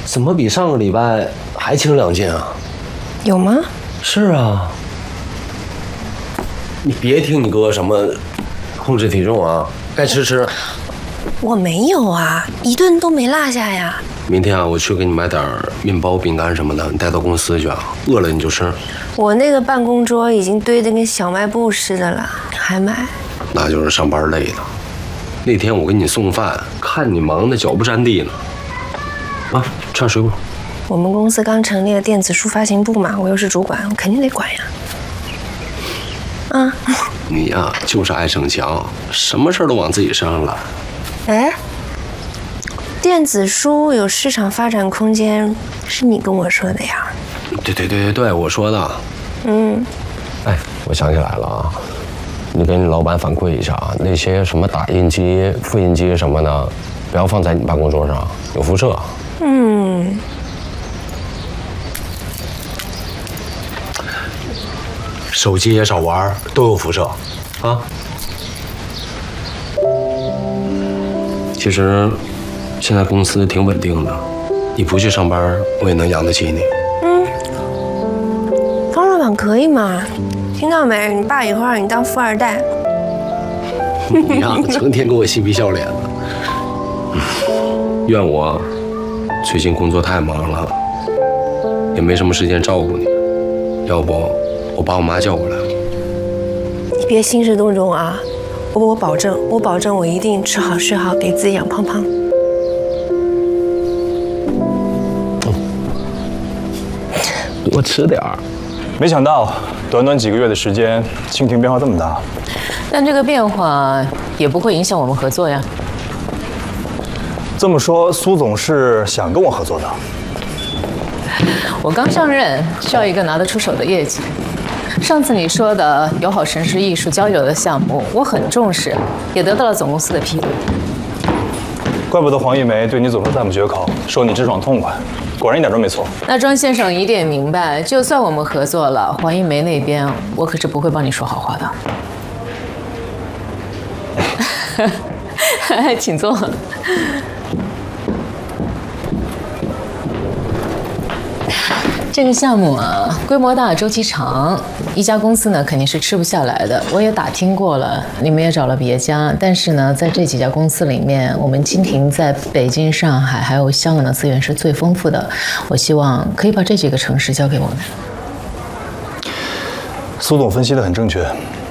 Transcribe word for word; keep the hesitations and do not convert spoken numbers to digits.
怎么比上个礼拜还轻两斤啊？ 有吗？ 是啊。你别听你哥什么控制体重啊，该吃吃。 我没有啊，一顿都没落下呀。 明天啊，我去给你买点面包、饼干什么的，你带到公司去啊。饿了你就吃。 我那个办公桌已经堆得跟小卖部似的了，还买？ 那就是上班累的。那天我给你送饭，看你忙得脚不沾地呢。啊，吃点水果。 我们公司刚成立了电子书发行部嘛，我又是主管，我肯定得管呀。啊， 你呀、啊，就是爱逞强，什么事都往自己身上揽。 哎，电子书有市场发展空间，是你跟我说的呀？ 对对对对对，我说的。 嗯。 哎，我想起来了啊，你给你老板反馈一下啊，那些什么打印机、复印机什么的，不要放在你办公桌上，有辐射。 嗯。 手机也少玩，都有辐射，啊。其实，现在公司挺稳定的，你不去上班，我也能养得起你。 嗯，方老板可以吗？听到没？你爸以后让你当富二代。 你呀，成天给我嬉皮笑脸的。怨我最近工作太忙了，也没什么时间照顾你。要不，我把我妈叫过来。 你别兴师动众啊！我我保证，我保证，我一定吃好睡好，给自己养胖胖。 嗯，多吃点儿。 没想到短短几个月的时间，蜻蜓变化这么大。 但这个变化也不会影响我们合作呀。 这么说，苏总是想跟我合作的。 我刚上任，需要一个拿得出手的业绩。上次你说的友好城市艺术交流的项目，我很重视，也得到了总公司的批准。 怪不得黄一梅对你总是赞不绝口，说你直爽痛快，果然一点都没错。那庄先生一定也明白，就算我们合作了，黄一梅那边我可是不会帮你说好话的。请坐。这个项目啊，规模大，周期长，一家公司呢肯定是吃不下来的。我也打听过了，你们也找了别家，但是呢，在这几家公司里面，我们蜻蜓在北京、上海还有香港的资源是最丰富的。我希望可以把这几个城市交给我们。 苏总分析得很正确。